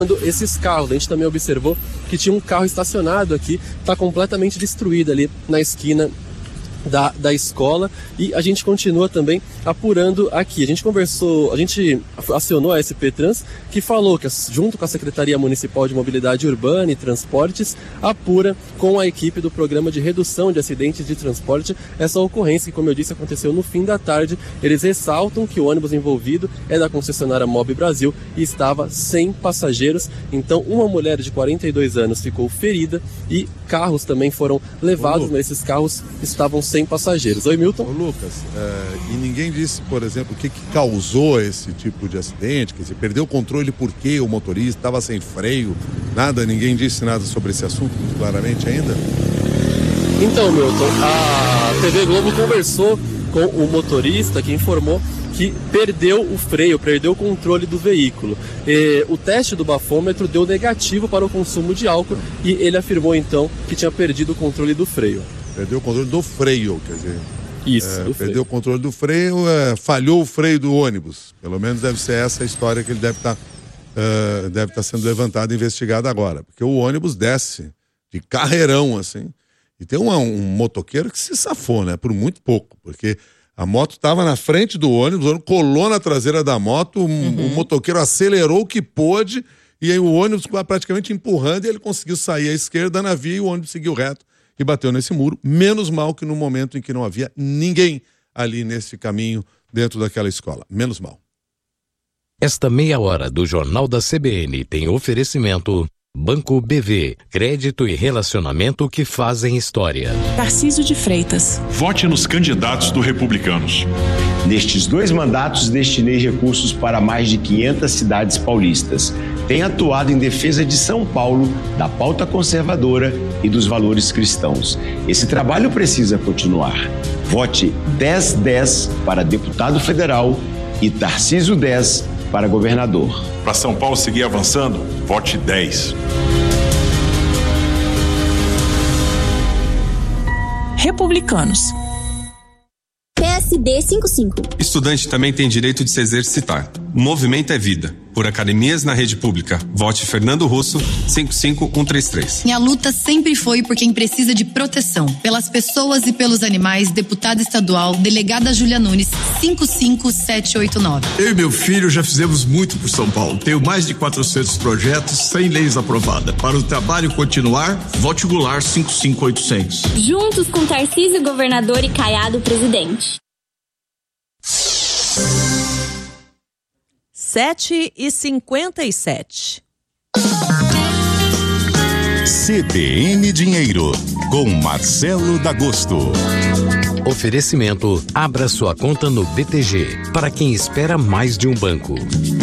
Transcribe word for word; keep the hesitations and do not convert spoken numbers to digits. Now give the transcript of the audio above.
esses carros. A gente também observou que tinha um carro estacionado aqui, está completamente destruído ali na esquina Da, da escola, e a gente continua também apurando aqui. A gente conversou, a gente acionou a S P Trans, que falou que junto com a Secretaria Municipal de Mobilidade Urbana e Transportes, apura com a equipe do Programa de Redução de Acidentes de Transporte essa ocorrência que, como eu disse, aconteceu no fim da tarde. Eles ressaltam que o ônibus envolvido é da concessionária Mob Brasil e estava sem passageiros. Então, uma mulher de quarenta e dois anos ficou ferida e carros também foram levados, mas esses carros estavam sem passageiros. Oi, Milton. Ô, Lucas, é, e ninguém disse, por exemplo, o que, que causou esse tipo de acidente, quer dizer, perdeu o controle porque o motorista estava sem freio, nada, ninguém disse nada sobre esse assunto, muito claramente ainda? Então, Milton, a T V Globo conversou com o motorista que informou que perdeu o freio, perdeu o controle do veículo. E o teste do bafômetro deu negativo para o consumo de álcool e ele afirmou então que tinha perdido o controle do freio. Perdeu o controle do freio, quer dizer. Isso, é, do perdeu freio. o controle do freio, é, falhou o freio do ônibus. Pelo menos deve ser essa a história que ele deve estar tá, uh, deve tá sendo levantado e investigado agora. Porque o ônibus desce de carreirão, assim. E tem uma, um motoqueiro que se safou, né? Por muito pouco. Porque a moto estava na frente do ônibus, o ônibus colou na traseira da moto, uhum. O motoqueiro acelerou o que pôde, e aí o ônibus praticamente empurrando, e ele conseguiu sair à esquerda na via e o ônibus seguiu reto e bateu nesse muro. Menos mal que no momento em que não havia ninguém ali nesse caminho dentro daquela escola. Menos mal. Esta meia hora do Jornal da C B N tem oferecimento Banco B V, crédito e relacionamento que fazem história. Tarcísio de Freitas. Vote nos candidatos do Republicanos. Nestes dois mandatos, destinei recursos para mais de quinhentas cidades paulistas. Tenho atuado em defesa de São Paulo, da pauta conservadora e dos valores cristãos. Esse trabalho precisa continuar. Vote dez dez para deputado federal e Tarcísio dez para governador. Para São Paulo seguir avançando, vote dez. Republicanos. P S D cinquenta e cinco. Estudante também tem direito de se exercitar. O movimento é vida. Por academias na rede pública. Vote Fernando Russo, cinco cinco um três três. Minha luta sempre foi por quem precisa de proteção. Pelas pessoas e pelos animais, deputada estadual, delegada Júlia Nunes, cinco cinco sete oito nove. Eu e meu filho já fizemos muito por São Paulo. Tenho mais de quatrocentos projetos, cem leis aprovadas. Para o trabalho continuar, vote Goulart cinco cinco oito zero zero. Juntos com Tarcísio, governador, e Caiado, presidente. sete e cinquenta e sete. C B N Dinheiro, com Marcelo D'Agosto. Oferecimento: abra sua conta no B T G, para quem espera mais de um banco.